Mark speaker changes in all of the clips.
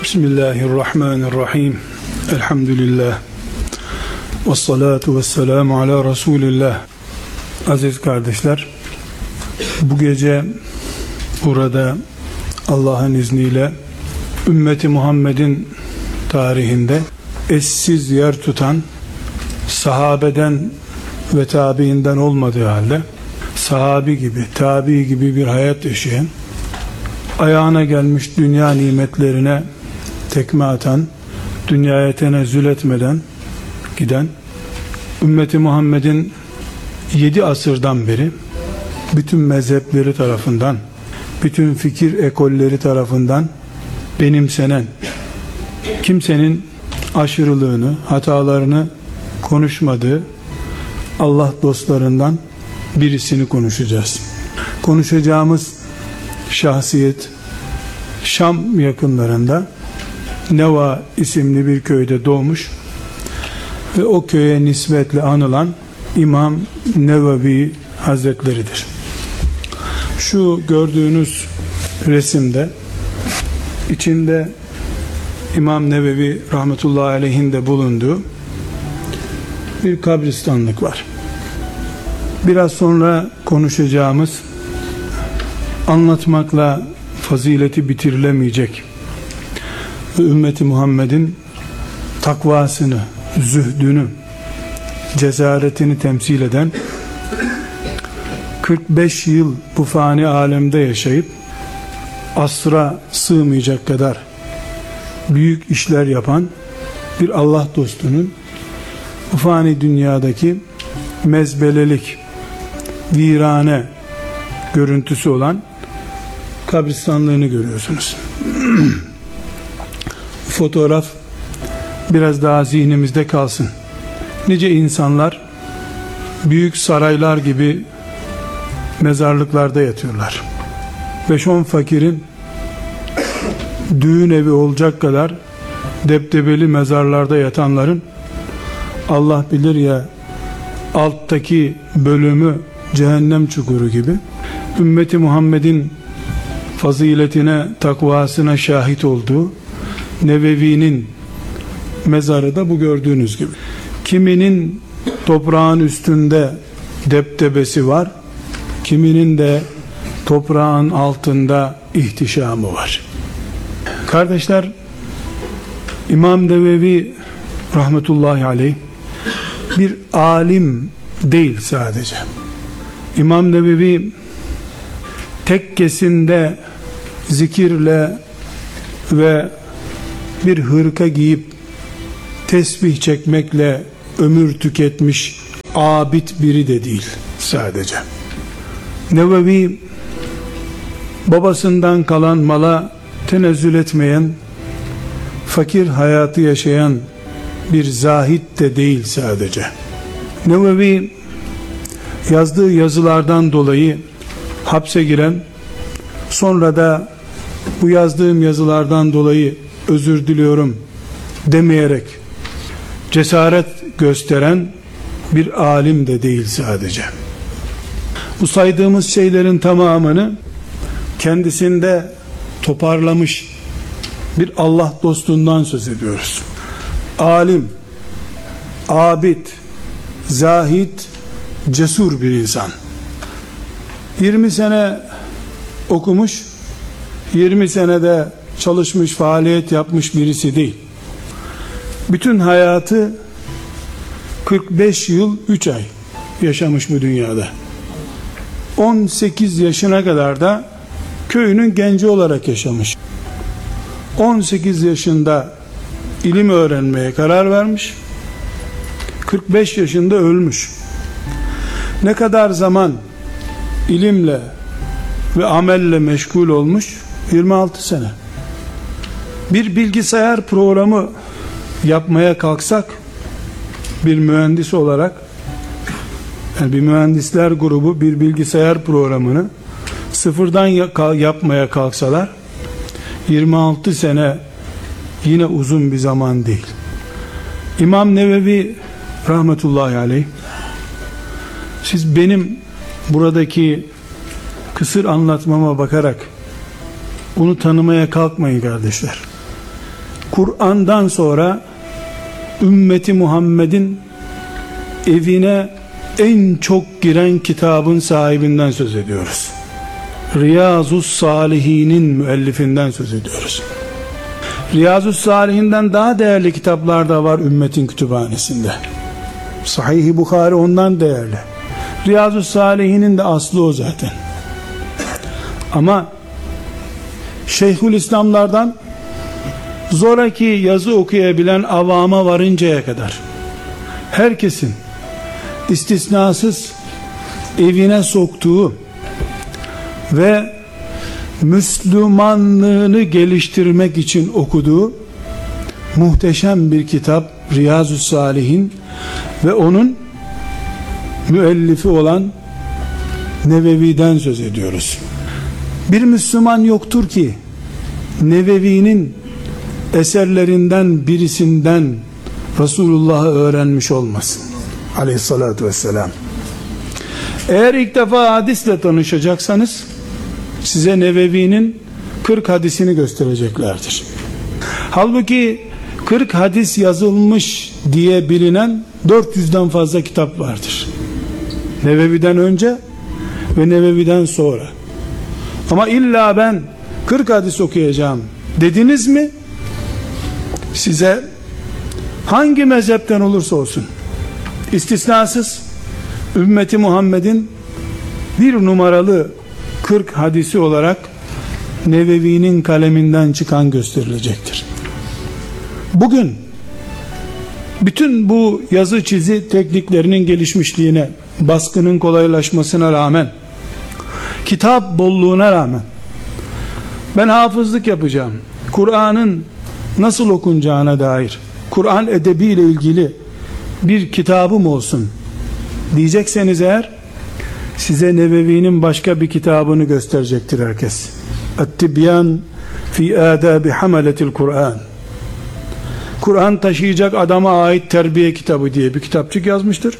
Speaker 1: Bismillahirrahmanirrahim. Elhamdülillah. Vessalatu vesselamu ala Resulillah. Aziz kardeşler, bu gece burada Allah'ın izniyle ümmeti Muhammed'in tarihinde eşsiz yer tutan, sahabeden ve tabiinden olmadığı halde sahabi gibi, tabi gibi bir hayat yaşayan, ayağına gelmiş dünya nimetlerine tekme atan, dünyaya tenezzül etmeden giden, ümmeti Muhammed'in 7 asırdan beri bütün mezhepleri tarafından, bütün fikir ekolleri tarafından benimsenen, kimsenin aşırılığını, hatalarını konuşmadığı Allah dostlarından birisini konuşacağız. Konuşacağımız şahsiyet Şam yakınlarında Neva isimli bir köyde doğmuş ve o köye nispetle anılan İmam Nevevi Hazretleridir. Şu gördüğünüz resimde içinde İmam Nevevi rahmetullahi aleyhin de bulunduğu bir kabristanlık var. Biraz sonra konuşacağımız, anlatmakla fazileti bitirilemeyecek ve ümmeti Muhammed'in takvasını, zühdünü, cesaretini temsil eden, 45 yıl bu fani alemde yaşayıp asra sığmayacak kadar büyük işler yapan bir Allah dostunun bu fani dünyadaki mezbelelik, virane görüntüsü olan kabristanlığını görüyorsunuz. Fotoğraf biraz daha zihnimizde kalsın. Nice insanlar büyük saraylar gibi mezarlıklarda yatıyorlar. 5-10 fakirin düğün evi olacak kadar deptebeli mezarlarda yatanların Allah bilir ya alttaki bölümü cehennem çukuru gibi, ümmeti Muhammed'in faziletine, takvasına şahit olduğu Nevevi'nin mezarı da bu gördüğünüz gibi. Kiminin toprağın üstünde deptebesi var, kiminin de toprağın altında ihtişamı var. Kardeşler, İmam Nevevi rahmetullahi aleyh bir alim değil sadece. İmam Nevevi tekkesinde zikirle ve bir hırka giyip tesbih çekmekle ömür tüketmiş abid biri de değil sadece. Nevevi babasından kalan mala tenezzül etmeyen, fakir hayatı yaşayan bir zahid de değil sadece. Nevevi yazdığı yazılardan dolayı hapse giren, sonra da bu yazdığım yazılardan dolayı özür diliyorum demeyerek cesaret gösteren bir alim de değil sadece. Bu saydığımız şeylerin tamamını kendisinde toparlamış bir Allah dostundan söz ediyoruz. Alim, abid, zahid, cesur bir insan. 20 sene okumuş, 20 senede çalışmış, faaliyet yapmış birisi değil. Bütün hayatı 45 yıl 3 ay yaşamış bu dünyada. 18 yaşına kadar da köyünün genci olarak yaşamış. 18 yaşında ilim öğrenmeye karar vermiş. 45 yaşında ölmüş. Ne kadar zaman ilimle ve amelle meşgul olmuş? 26 sene. Bir bilgisayar programı yapmaya kalksak, bir mühendis olarak, yani bir mühendisler grubu bir bilgisayar programını sıfırdan yapmaya kalksalar, 26 sene yine uzun bir zaman değil. İmam Nevevi rahmetullahi aleyh, siz benim buradaki kısır anlatmama bakarak onu tanımaya kalkmayın kardeşler. Kur'an'dan sonra ümmeti Muhammed'in evine en çok giren kitabın sahibinden söz ediyoruz. Riyazus Salihin'in müellifinden söz ediyoruz. Riyazus Salihin'den daha değerli kitaplar da var ümmetin kütüphanesinde. Sahih-i Bukhari ondan değerli. Riyazus Salihin'in de aslı o zaten. Ama Şeyhülislamlardan zoraki yazı okuyabilen avama varıncaya kadar herkesin istisnasız evine soktuğu ve Müslümanlığını geliştirmek için okuduğu muhteşem bir kitap Riyazus Salihin ve onun müellifi olan Nevevi'den söz ediyoruz. Bir Müslüman yoktur ki Nevevi'nin eserlerinden birisinden Resulullah'ı öğrenmiş olmasın aleyhissalatü vesselam. Eğer ilk defa hadisle tanışacaksanız size Nevevi'nin 40 hadisini göstereceklerdir. Halbuki 40 hadis yazılmış diye bilinen 400'den fazla kitap vardır. Nevevi'den önce ve Nevevi'den sonra. Ama illa ben 40 hadis okuyacağım dediniz mi, size hangi mezhepten olursa olsun istisnasız ümmeti Muhammed'in bir numaralı 40 hadisi olarak Nevevi'nin kaleminden çıkan gösterilecektir. Bugün bütün bu yazı çizi tekniklerinin gelişmişliğine, baskının kolaylaşmasına rağmen, kitap bolluğuna rağmen ben hafızlık yapacağım, Kur'an'ın nasıl okunacağına dair, Kur'an edebiyle ilgili bir kitabım olsun diyecekseniz eğer, size Nevevi'nin başka bir kitabını gösterecektir herkes. Et-Tibyan fi adabi hamaletil Kur'an. Kur'an taşıyacak adama ait terbiye kitabı diye bir kitapçık yazmıştır.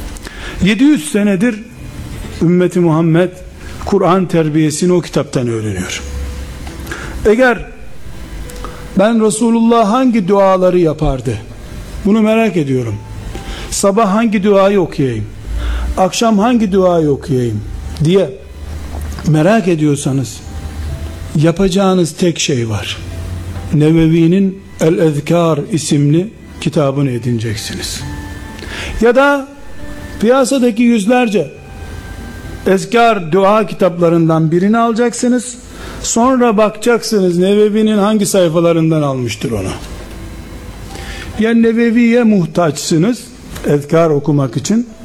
Speaker 1: 700 senedir ümmeti Muhammed Kur'an terbiyesini o kitaptan öğreniyor. Eğer ben Resulullah hangi duaları yapardı, bunu merak ediyorum, sabah hangi duayı okuyayım, akşam hangi duayı okuyayım diye merak ediyorsanız, yapacağınız tek şey var. Nevevi'nin El-Ezkar isimli kitabını edineceksiniz. Ya da piyasadaki yüzlerce ezkar dua kitaplarından birini alacaksınız. Sonra bakacaksınız Nevevi'nin hangi sayfalarından almıştır onu. Ya Nevevi'ye muhtaçsınız ezkar okumak için,